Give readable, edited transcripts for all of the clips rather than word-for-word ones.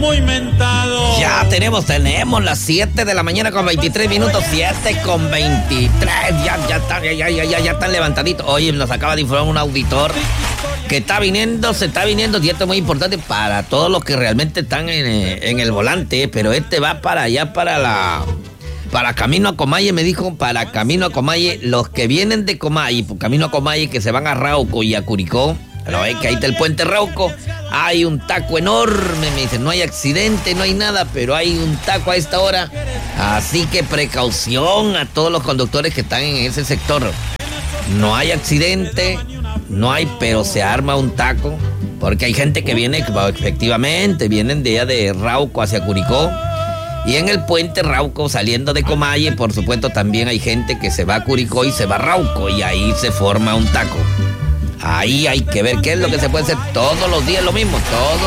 muy mentado. Ya tenemos las 7 de la mañana con 23 minutos, 7 con 23. Ya están levantaditos. Oye, nos acaba de informar un auditor que se está viniendo, y esto es muy importante para todos los que realmente están en el volante, pero va para allá, para Camino a Comaye, me dijo, para Camino a Comaye, los que vienen de Comaye, por Camino a Comaye, que se van a Rauco y a Curicó, lo ves que ahí está el puente Rauco, hay un taco enorme, me dice, no hay accidente, no hay nada, pero hay un taco a esta hora, así que precaución a todos los conductores que están en ese sector. No hay accidente, no hay, pero se arma un taco, porque hay gente que viene, efectivamente, vienen de allá de Rauco hacia Curicó, y en el puente Rauco, saliendo de Comaye, por supuesto, también hay gente que se va a Curicó y se va a Rauco, y ahí se forma un taco. Ahí hay que ver qué es lo que se puede hacer. Todos los días lo mismo,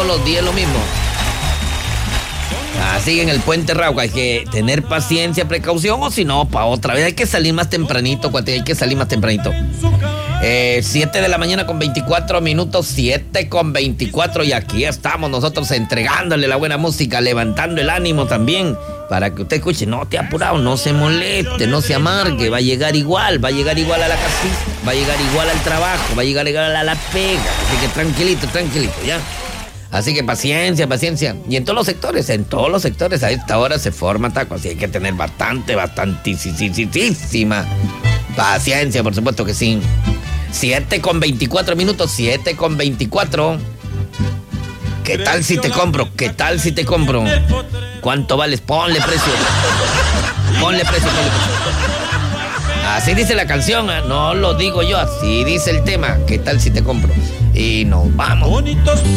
Así en el puente Rauco hay que tener paciencia, precaución, o si no, para otra vez hay que salir más tempranito, hay que salir más tempranito. 7 de la mañana con 24 minutos, 7 con 24, y aquí estamos nosotros entregándole la buena música, levantando el ánimo también, para que usted escuche, no te apurado, no se moleste, no se amargue, va a llegar igual a la casita, va a llegar igual al trabajo, va a llegar igual a la pega, así que tranquilito, ¿ya? Así que paciencia, y en todos los sectores a esta hora se forma taco, así hay que tener bastantísima paciencia, por supuesto que sí. 7 con 24 minutos, 7 con 24. ¿Qué tal si te compro? ¿Cuánto vales? Ponle precio. Así dice la canción, no lo digo yo, así dice el tema. ¿Qué tal si te compro? Y nos vamos.